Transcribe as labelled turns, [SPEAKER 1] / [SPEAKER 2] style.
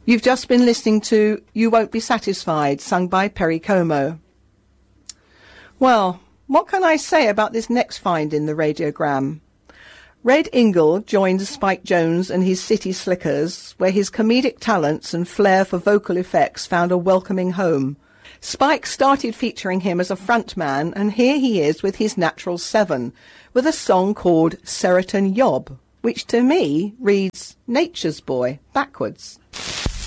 [SPEAKER 1] You've just been listening to You Won't Be Satisfied, sung by Perry Como. Well, what can I say about this next find in the radiogram? Red Ingle joined Spike Jones and his City Slickers, where his comedic talents and flair for vocal effects found a welcoming home. Spike started featuring him as a frontman, and here he is with his Natural Seven, with a song called Seriton Yob, which to me reads Nature's Boy backwards.